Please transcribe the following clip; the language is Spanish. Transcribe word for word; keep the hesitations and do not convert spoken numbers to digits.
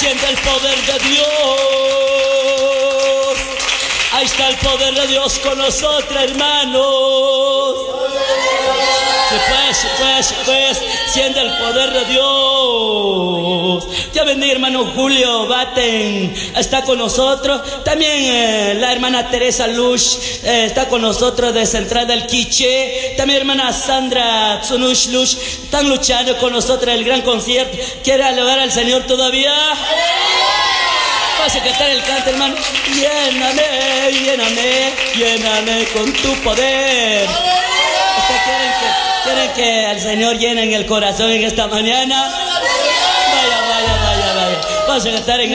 siente el poder de Dios. Ahí está el poder de Dios con nosotros, hermanos. Sí, pues, sí, pues, sí, pues, siente el poder de Dios. Te bendiga, hermano Julio Baten, está con nosotros. También eh, la hermana Teresa Lush eh, está con nosotros de Central del Quiche. También hermana Sandra Tsunush Lush están luchando con nosotros en el gran concierto. ¿Quiere alabar al Señor todavía? Vas a cantar el canto, hermano. Lléname, lléname, lléname con tu poder. ¿Ustedes quieren que, quieren que al Señor llenen el corazón en esta mañana? Vaya, vaya, vaya, vaya. Vamos a cantar en